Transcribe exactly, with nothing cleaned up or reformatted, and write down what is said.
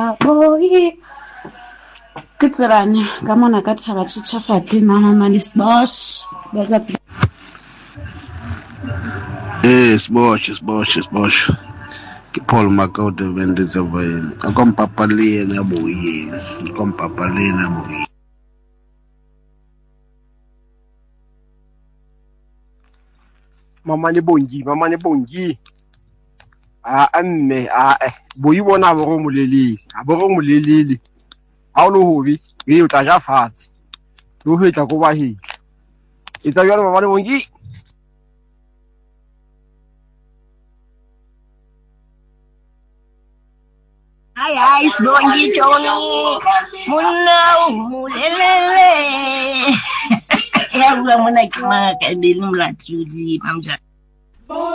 boy Kitseranya kama nakatha bachicha fatli mama manis boss bazathi Yes, bosh, yes, bosh, yes, bosh. Ke Paul Makaude vendetse vayini. Akompapali na boyi. Akompapali na boyi. Mama ne bongi, mama ne bongi. Ah amme ah eh boyi bona bo go molelele. A bo go molelele. Ha o lo hobi, e o tla ja fatshe. Lo hetla go ba he. E tsa jalo mama ne bongi. Ay, ay, Bongi Johnny. Muna, mulelele. Ya, gua muna kima kadil mula tuji, mamja.